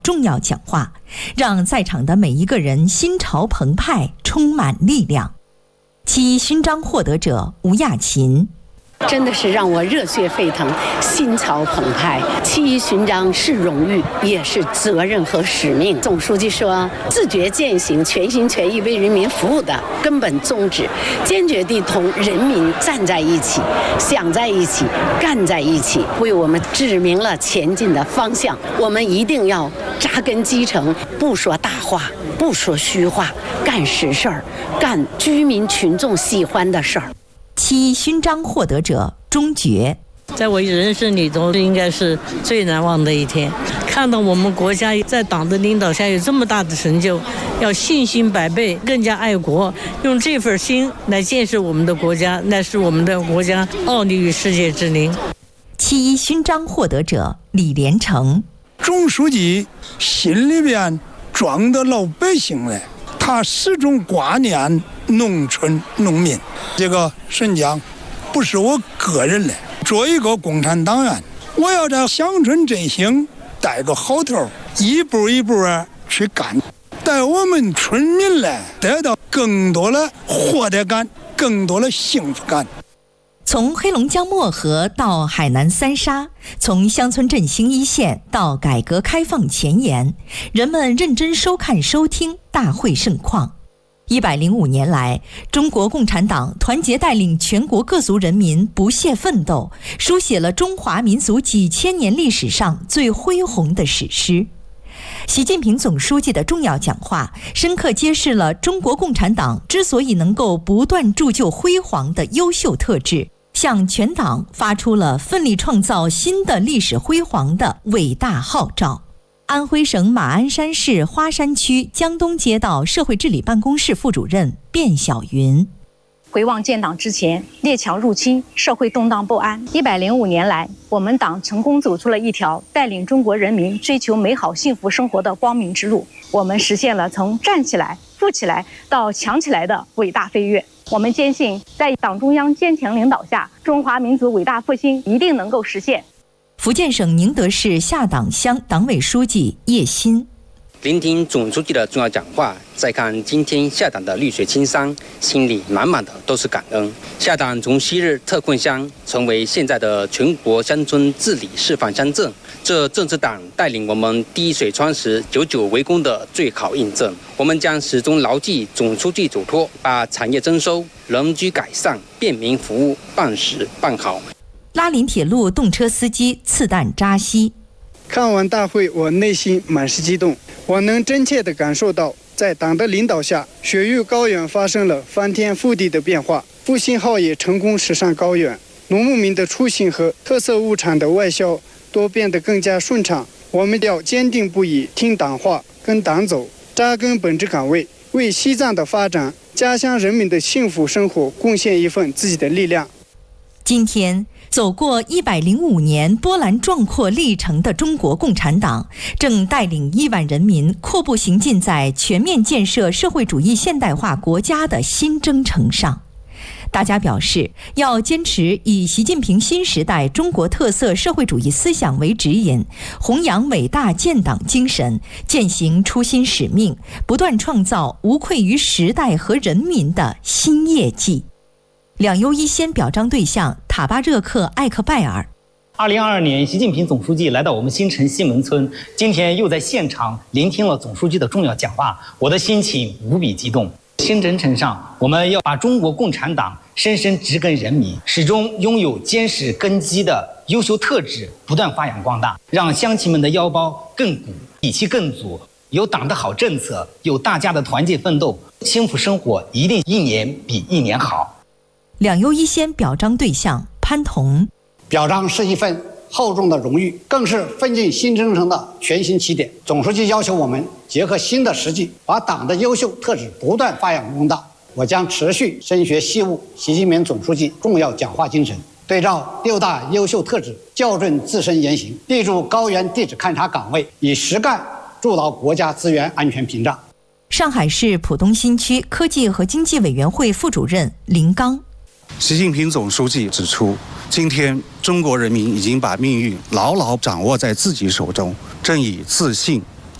重要讲话，让在场的每一个人心潮澎湃，充满力量。7·1勋章获得者吴亚琴。 真的是让我热血沸腾，心潮澎湃。7·1勋章是荣誉，也是责任和使命。总书记说，自觉践行全心全意为人民服务的根本宗旨，坚决地同人民站在一起，想在一起，干在一起，为我们指明了前进的方向。我们一定要扎根基层，不说大话，不说虚话，干实事儿，干居民群众喜欢的事儿。 7·1勋章获得者钟觉， 在我人生里头，应该是最难忘的一天。看到我们国家在党的领导下有这么大的成就，要信心百倍，更加爱国，用这份心来建设我们的国家，那是我们的国家傲立于世界之林。 7·1勋章获得者李连成， 总书记心里边装的老百姓嘞，他始终挂念农村农民。这个沈江不是我个人嘞，作为一个共产党员，我要在乡村振兴带个好头，一步一步去干，带我们村民嘞得到更多的获得感，更多的幸福感。 从黑龙江漠河到海南三沙，从乡村振兴一线到改革开放前沿，人们认真收看收听，大会盛况。105年来，中国共产党团结带领全国各族人民不懈奋斗，书写了中华民族几千年历史上最恢宏的史诗。习近平总书记的重要讲话，深刻揭示了中国共产党之所以能够不断铸就辉煌的优秀特质，向全党发出了奋力创造新的历史辉煌的伟大号召。安徽省马鞍山市花山区江东街道社会治理办公室副主任卞晓云， 回望建党之前，列强入侵，社会动荡不安。105年来，我们党成功走出了一条带领中国人民追求美好幸福生活的光明之路。我们实现了从站起来、富起来到强起来的伟大飞跃。我们坚信，在党中央坚强领导下，中华民族伟大复兴一定能够实现。 福建省宁德市下党乡党委书记叶鑫， 聆听总书记的重要讲话，再看今天下党的绿水青山，心里满满的都是感恩。下党从昔日特困乡成为现在的全国乡村治理示范乡镇，这正是党带领我们滴水穿石、久久为功的最好印证。我们将始终牢记总书记嘱托，把产业增收、人居改善、便民服务办实办好。 拉林铁路动车司机次旦扎西， 看完大会，我内心满是激动。我能真切地感受到，在党的领导下，雪域高原发生了翻天覆地的变化，复兴号也成功驶上高原，农牧民的出行和特色物产的外销都变得更加顺畅。我们要坚定不移听党话，跟党走，扎根本职岗位，为西藏的发展、家乡人民的幸福生活贡献一份自己的力量。 今天走过105年波澜壮阔历程的中国共产党，正带领亿万人民阔步行进在全面建设社会主义现代化国家的新征程上。大家表示，要坚持以习近平新时代中国特色社会主义思想为指引，弘扬伟大建党精神，践行初心使命，不断创造无愧于时代和人民的新业绩。两优一先表彰对象塔巴热克艾克拜尔。 2022年，习近平总书记来到我们新城西门村，今天又在现场聆听了总书记的重要讲话，我的心情无比激动。新征程上，我们要把中国共产党深深植根人民，始终拥有坚实根基的优秀特质不断发扬光大，让乡亲们的腰包更鼓，底气更足。有党的好政策，有大家的团结奋斗，幸福生活一定一年比一年好。 两优一先表彰对象潘彤， 表彰是一份厚重的荣誉，更是奋进新征程的全新起点。总书记要求我们结合新的实际，把党的优秀特质不断发扬光大。我将持续深学习悟习近平总书记重要讲话精神，对照6大优秀特质，校准自身言行，立住高原地质勘察岗位，以实干筑牢国家资源安全屏障。 上海市浦东新区科技和经济委员会副主任林刚， 习近平总书记指出，今天中国人民已经把命运牢牢掌握在自己手中，正以自信、